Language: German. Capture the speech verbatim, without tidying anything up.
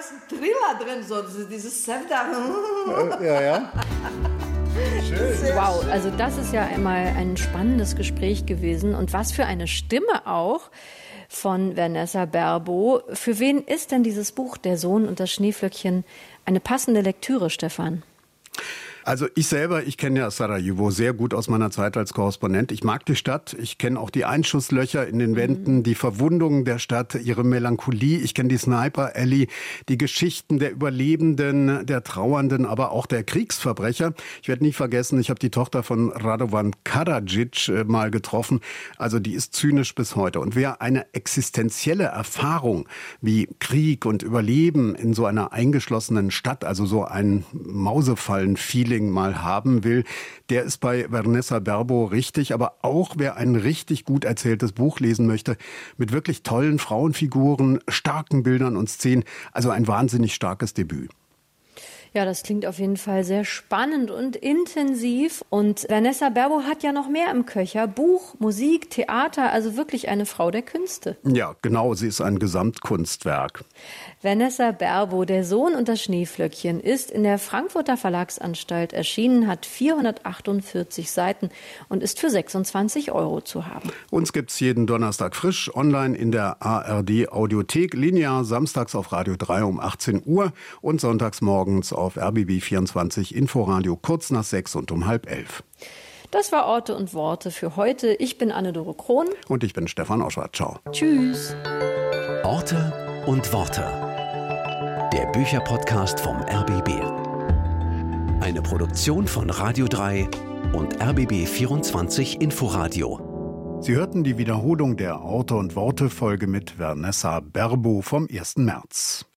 ist ein Thriller drin, so dieses Sevda. Ja, ja. Schön. Wow, also das ist ja einmal ein spannendes Gespräch gewesen. Und was für eine Stimme auch von Vanessa Berbo. Für wen ist denn dieses Buch, Der Sohn und das Schneeflöckchen, eine passende Lektüre, Stefan? Also ich selber, ich kenne ja Sarajevo sehr gut aus meiner Zeit als Korrespondent. Ich mag die Stadt, ich kenne auch die Einschusslöcher in den Wänden, mhm. die Verwundungen der Stadt, ihre Melancholie. Ich kenne die Sniper Alley, die Geschichten der Überlebenden, der Trauernden, aber auch der Kriegsverbrecher. Ich werde nie vergessen, ich habe die Tochter von Radovan Karadzic mal getroffen. Also die ist zynisch bis heute. Und wer eine existenzielle Erfahrung wie Krieg und Überleben in so einer eingeschlossenen Stadt, also so ein Mausefallen-Feeling mal haben will, der ist bei Vanessa Berbo richtig. Aber auch wer ein richtig gut erzähltes Buch lesen möchte, mit wirklich tollen Frauenfiguren, starken Bildern und Szenen, also ein wahnsinnig starkes Debüt. Ja, das klingt auf jeden Fall sehr spannend und intensiv. Und Vanessa Berbo hat ja noch mehr im Köcher. Buch, Musik, Theater, also wirklich eine Frau der Künste. Ja, genau, sie ist ein Gesamtkunstwerk. Vanessa Berbo, Der Sohn und das Schneeflöckchen, ist in der Frankfurter Verlagsanstalt erschienen, hat vierhundertachtundvierzig Seiten und ist für sechsundzwanzig Euro zu haben. Uns gibt's jeden Donnerstag frisch, online in der A R D-Audiothek, linear samstags auf Radio drei um achtzehn Uhr und sonntags morgens auf R B B vierundzwanzig Inforadio kurz nach sechs und um halb elf. Das war Orte und Worte für heute. Ich bin Anne-Dore Krohn. Und ich bin Stefan Oschwart. Ciao. Tschüss. Orte und Worte. Der Bücherpodcast vom R B B. Eine Produktion von Radio drei und R B B vierundzwanzig Inforadio. Sie hörten die Wiederholung der Orte und Worte Folge mit Vanessa Berbo vom ersten März.